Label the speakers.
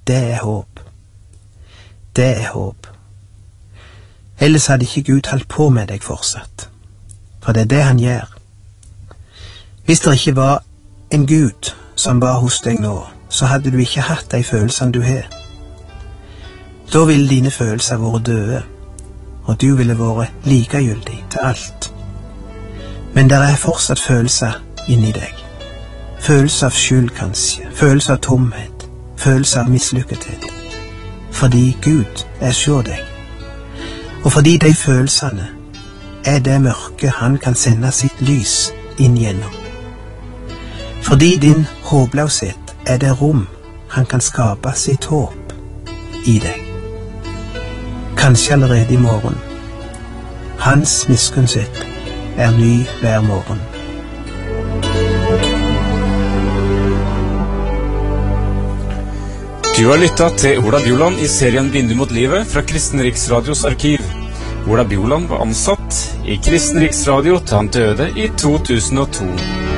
Speaker 1: det håp. Det håp. Ellers hadde ikke Gud holdt på med deg fortsatt. For det det han gjør. Hvis det ikke var en Gud som var hos deg nå, så hadde du ikke hatt de følelsene du har. Da ville dine følelser vært døde, og du ville vært likegyldig til alt. Men der fortsatt følelser inni deg. Følelse av skyld kanskje, følelse av tomhet, følelse av mislykkethet. Fordi Gud ser deg. Og fordi de følelsene det mørke han kan sende sitt lys inn gjennom. Fordi din håpløshet det rom han kan skape sitt håp i deg. Kanskje allerede i morgen. Hans miskunnhet ny hver morgen.
Speaker 2: Du har lyttet til Ola Bjoland i serien Vindu mot livet fra Kristen Riksradios arkiv. Ola Bjoland var ansatt i Kristen Riksradio til han døde i 2002.